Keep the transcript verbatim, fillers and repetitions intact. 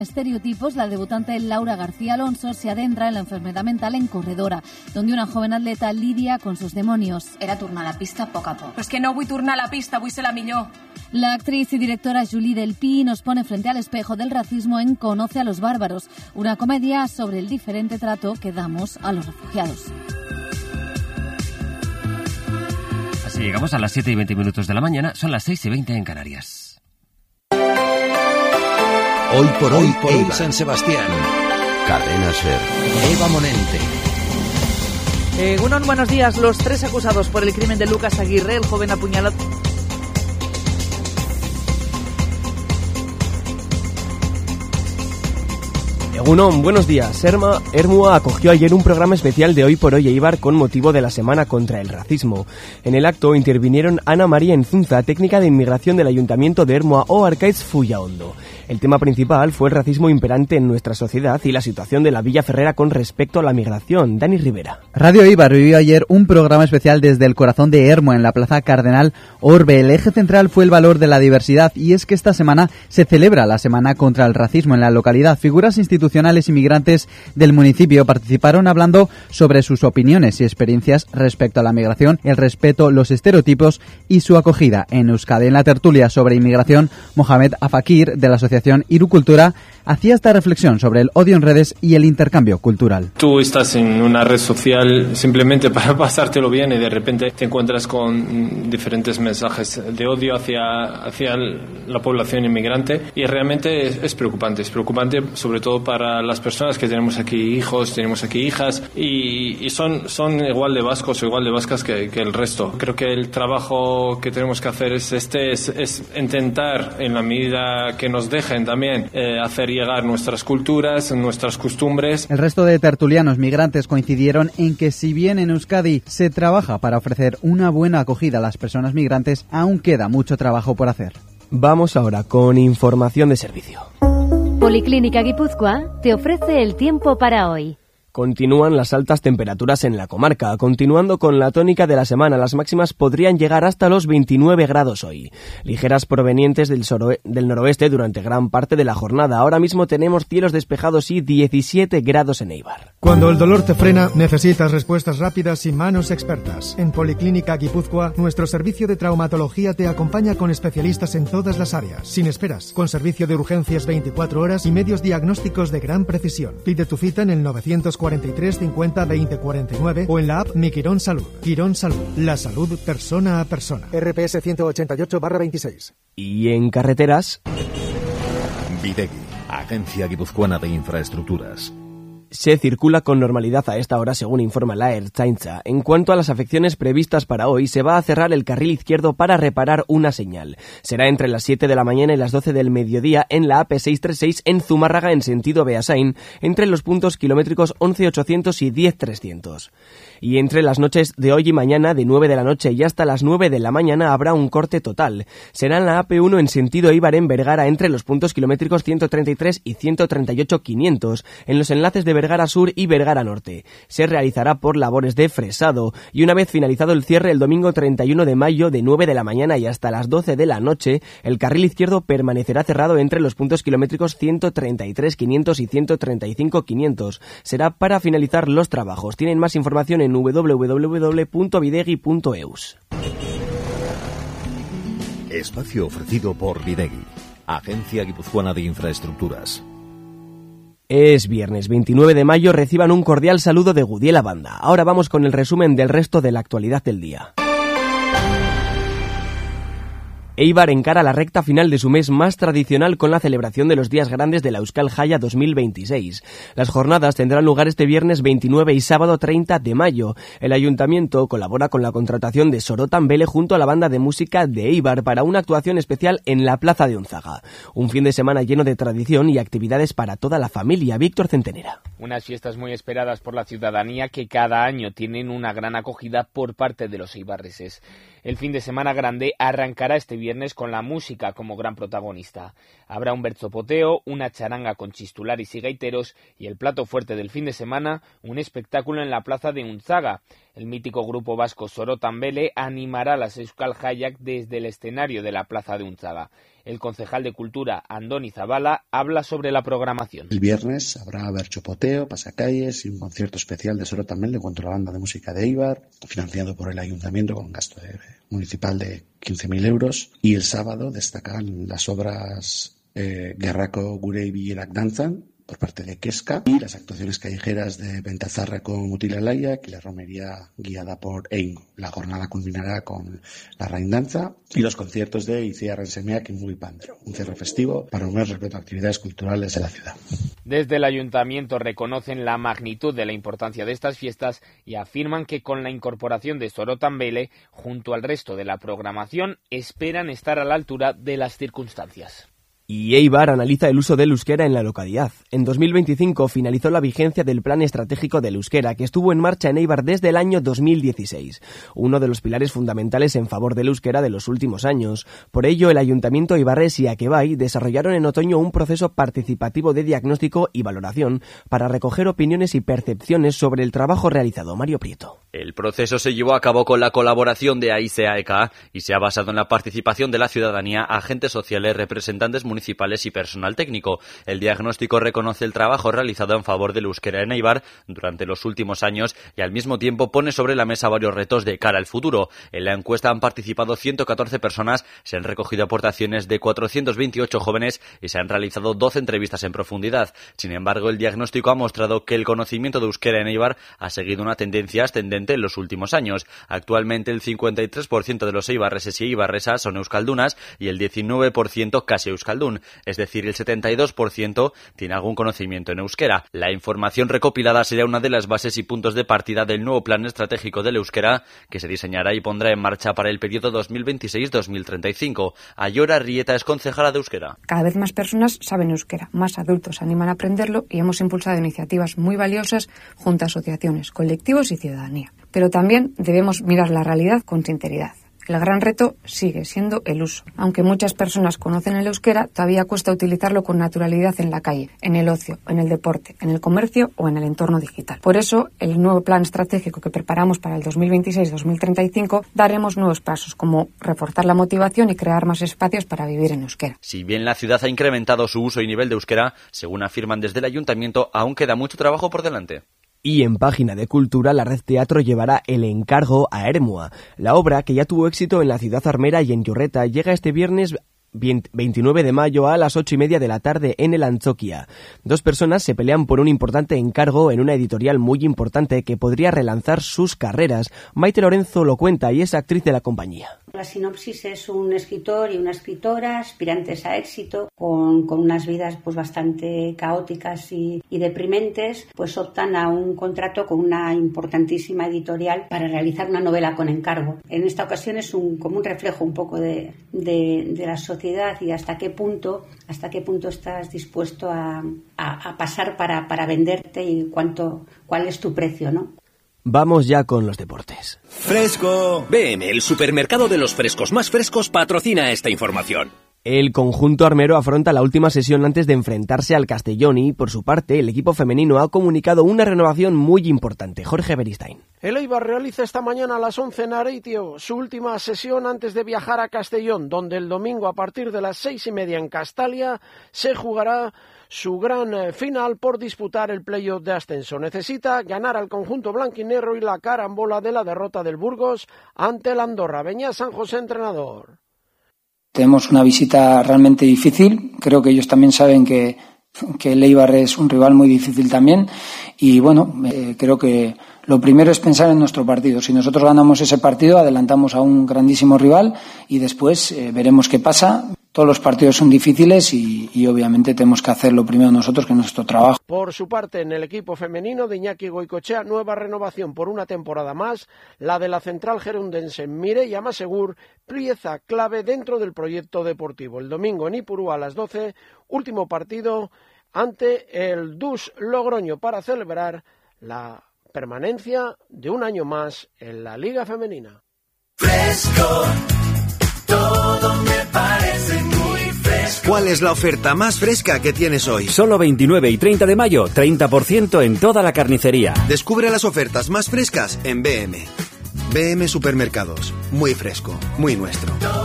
Estereotipos, la debutante Laura García Alonso se adentra en la enfermedad mental en Corredora, donde una joven atleta lidia con sus demonios. Era tornar a la pista a poc a poc. Però és que no vull tornar a la pista, vull ser la millor. La actriz y directora Julie Delpy nos pone frente al espejo del racismo en Conoce a los bárbaros, una comedia sobre el diferente trato que damos a los refugiados. Así llegamos a las siete y veinte minutos de la mañana, son las seis y veinte en Canarias. Hoy por hoy, por hoy San Sebastián. Cadena Ser. Eva Monente. Eh, Gunón, buenos días. Los tres acusados por el crimen de Lucas Aguirre, el joven apuñalado... Egunon, buenos días. Erma, Ermua acogió ayer un programa especial de Hoy por Hoy Eibar con motivo de la Semana contra el Racismo. En el acto intervinieron Ana María Enzunza, técnica de inmigración del Ayuntamiento de Ermua, o Arcaiz Fullaondo. El tema principal fue el racismo imperante en nuestra sociedad y la situación de la Villa Ferrera con respecto a la migración. Dani Rivera. Radio Eibar vivió ayer un programa especial desde el corazón de Ermua en la Plaza Cardenal Orbe. El eje central fue el valor de la diversidad y es que esta semana se celebra la Semana contra el Racismo en la localidad. Figuras institucionales y migrantes del municipio participaron hablando sobre sus opiniones y experiencias respecto a la migración, el respeto, los estereotipos y su acogida en Euskadi. En la tertulia sobre inmigración, Mohamed Afakir, de la Asociación Irucultura, hacía esta reflexión sobre el odio en redes y el intercambio cultural. Tú estás en una red social simplemente para pasártelo bien y de repente te encuentras con diferentes mensajes de odio hacia, hacia la población inmigrante y realmente es, es preocupante, es preocupante sobre todo para las personas que tenemos aquí hijos, tenemos aquí hijas y, y son, son igual de vascos o igual de vascas que, que el resto. Creo que el trabajo que tenemos que hacer es este, es, es intentar en la medida que nos dejen también eh, hacer llegar nuestras culturas, nuestras costumbres. El resto de tertulianos migrantes coincidieron en que si bien en Euskadi se trabaja para ofrecer una buena acogida a las personas migrantes, aún queda mucho trabajo por hacer. Vamos ahora con información de servicio. Policlínica Guipúzcoa te ofrece el tiempo para hoy. Continúan las altas temperaturas en la comarca. Continuando con la tónica de la semana, las máximas podrían llegar hasta los veintinueve grados hoy. Ligeras provenientes del, soroe- del noroeste durante gran parte de la jornada. Ahora mismo tenemos cielos despejados y diecisiete grados en Eibar. Cuando el dolor te frena, necesitas respuestas rápidas y manos expertas. En Policlínica Guipúzcoa, nuestro servicio de traumatología te acompaña con especialistas en todas las áreas, sin esperas, con servicio de urgencias veinticuatro horas y medios diagnósticos de gran precisión. Pide tu cita en el novecientos cuarenta y tres cincuenta veinte cuarenta y nueve o en la app Mi Quirón Salud. Quirón Salud, la salud persona a persona. R P S ciento ochenta y ocho barra veintiséis. Y en carreteras... Videgui, Agencia Guipuzcoana de Infraestructuras. Se circula con normalidad a esta hora, según informa la Ertzaintza. En cuanto a las afecciones previstas para hoy, se va a cerrar el carril izquierdo para reparar una señal. Será entre las siete de la mañana y las doce del mediodía en la A P seiscientos treinta y seis en Zumárraga en sentido Beasain, entre los puntos kilométricos once ochocientos y diez trescientos. Y entre las noches de hoy y mañana, de nueve de la noche y hasta las nueve de la mañana, habrá un corte total. Será en la A P uno en sentido Eibar en Vergara, entre los puntos kilométricos ciento treinta y tres y ciento treinta y ocho quinientos, en los enlaces de Vergara Sur y Vergara Norte. Se realizará por labores de fresado y una vez finalizado el cierre el domingo treinta y uno de mayo de nueve de la mañana y hasta las doce de la noche, el carril izquierdo permanecerá cerrado entre los puntos kilométricos ciento treinta y tres quinientos y ciento treinta y cinco quinientos. Será para finalizar los trabajos. Tienen más información en doble u doble u doble u punto videgui punto eus. Espacio ofrecido por Videgui, Agencia Guipuzcoana de Infraestructuras. Es viernes veintinueve de mayo, reciban un cordial saludo de Gudiela Banda. Ahora vamos con el resumen del resto de la actualidad del día. Eibar encara la recta final de su mes más tradicional con la celebración de los días grandes de la Euskal Jaya dos mil veintiséis. Las jornadas tendrán lugar este viernes veintinueve y sábado treinta de mayo. El ayuntamiento colabora con la contratación de Sorotan Bele junto a la banda de música de Eibar para una actuación especial en la Plaza de Unzaga. Un fin de semana lleno de tradición y actividades para toda la familia. Víctor Centenera. Unas fiestas muy esperadas por la ciudadanía que cada año tienen una gran acogida por parte de los eibarreses. El fin de semana grande arrancará este viernes con la música como gran protagonista. Habrá un berzopoteo, una charanga con chistularis y gaiteros y el plato fuerte del fin de semana, un espectáculo en la plaza de Unzaga. El mítico grupo vasco Sorotan Bele animará las Euskal Jayak desde el escenario de la plaza de Unzaga. El concejal de Cultura, Andoni Zabala, habla sobre la programación. El viernes habrá berchopoteo, pasacalles y un concierto especial de Soro también, contra la banda de música de Eibar, financiado por el ayuntamiento con gasto de, municipal de quince mil euros. Y el sábado destacan las obras eh, Gerrako Gure Ibilak Dantzan, por parte de Kesca, y las actuaciones callejeras de Ventazarra con Mutilalaya y la romería guiada por Eingo. La jornada culminará con la Raindanza y los conciertos de Itziar Ensemeak y Muy Pandero, un cierre festivo para unir respeto a actividades culturales de la ciudad. Desde el ayuntamiento reconocen la magnitud de la importancia de estas fiestas y afirman que con la incorporación de Sorotanbele, junto al resto de la programación, esperan estar a la altura de las circunstancias. Y Eibar analiza el uso del euskera en la localidad. En dos mil veinticinco finalizó la vigencia del Plan Estratégico del Euskera, que estuvo en marcha en Eibar desde el año dos mil dieciséis, uno de los pilares fundamentales en favor del euskera de los últimos años. Por ello, el Ayuntamiento eibarrés y Akebay desarrollaron en otoño un proceso participativo de diagnóstico y valoración para recoger opiniones y percepciones sobre el trabajo realizado. Mario Prieto. El proceso se llevó a cabo con la colaboración de A I C A E C A y se ha basado en la participación de la ciudadanía, agentes sociales, representantes municipales y personal técnico. El diagnóstico reconoce el trabajo realizado en favor del euskera en Eibar durante los últimos años y al mismo tiempo pone sobre la mesa varios retos de cara al futuro. En la encuesta han participado ciento catorce personas, se han recogido aportaciones de cuatrocientos veintiocho jóvenes y se han realizado doce entrevistas en profundidad. Sin embargo, el diagnóstico ha mostrado que el conocimiento de euskera en Eibar ha seguido una tendencia ascendente en los últimos años. Actualmente el cincuenta y tres por ciento de los eibarreses y eibarresas son euskaldunas y el diecinueve por ciento casi euskaldun, es decir, el setenta y dos por ciento tiene algún conocimiento en euskera. La información recopilada será una de las bases y puntos de partida del nuevo Plan Estratégico del Euskera, que se diseñará y pondrá en marcha para el periodo dos mil veintiséis a dos mil treinta y cinco. Ayora Rieta es concejala de euskera. Cada vez más personas saben euskera, más adultos se animan a aprenderlo y hemos impulsado iniciativas muy valiosas junto a asociaciones, colectivos y ciudadanía. Pero también debemos mirar la realidad con sinceridad. El gran reto sigue siendo el uso. Aunque muchas personas conocen el euskera, todavía cuesta utilizarlo con naturalidad en la calle, en el ocio, en el deporte, en el comercio o en el entorno digital. Por eso, el nuevo plan estratégico que preparamos para el dos mil veintiséis a dos mil treinta y cinco daremos nuevos pasos, como reforzar la motivación y crear más espacios para vivir en euskera. Si bien la ciudad ha incrementado su uso y nivel de euskera, según afirman desde el ayuntamiento, aún queda mucho trabajo por delante. Y en Página de Cultura, la Red Teatro llevará El Encargo a Ermua. La obra, que ya tuvo éxito en la ciudad armera y en Yurreta, llega este viernes veintinueve de mayo a las ocho y media de la tarde en el Antzoquia. Dos personas se pelean por un importante encargo en una editorial muy importante que podría relanzar sus carreras. Maite Lorenzo lo cuenta y es actriz de la compañía. La sinopsis es un escritor y una escritora aspirantes a éxito con, con unas vidas pues bastante caóticas y, y deprimentes, pues optan a un contrato con una importantísima editorial para realizar una novela con encargo. En esta ocasión es un, como un reflejo un poco de, de, de la sociedad y hasta qué punto hasta qué punto estás dispuesto a, a, a pasar para, para venderte y cuánto cuál es tu precio, ¿no? Vamos ya con los deportes. ¡Fresco! B M, el supermercado de los frescos más frescos, patrocina esta información. El conjunto armero afronta la última sesión antes de enfrentarse al Castellón y, por su parte, el equipo femenino ha comunicado una renovación muy importante. Jorge Beristain. El Eibar realiza esta mañana a las once en Areitio su última sesión antes de viajar a Castellón, donde el domingo a partir de las seis y media en Castalia se jugará su gran final por disputar el playoff de ascenso. Necesita ganar al conjunto blanquinegro y la carambola de la derrota del Burgos ante el Andorra. Beñat San José, entrenador. Tenemos una visita realmente difícil. Creo que ellos también saben que, que el Eibar es un rival muy difícil también. Y bueno, eh, creo que lo primero es pensar en nuestro partido. Si nosotros ganamos ese partido, adelantamos a un grandísimo rival y después eh, veremos qué pasa. Todos los partidos son difíciles y, y obviamente tenemos que hacer lo primero nosotros, que es nuestro trabajo. Por su parte, en el equipo femenino de Iñaki Goicoechea, nueva renovación por una temporada más, la de la central gerundense Mireia Masegur, pieza clave dentro del proyecto deportivo. El domingo en Ipurúa a las doce, último partido ante el D U S Logroño para celebrar la permanencia de un año más en la Liga Femenina. Fresco, todo me parece muy fresco. ¿Cuál es la oferta más fresca que tienes hoy? Solo veintinueve y treinta de mayo, treinta por ciento en toda la carnicería. Descubre las ofertas más frescas en B M. B M Supermercados. Muy fresco, muy nuestro.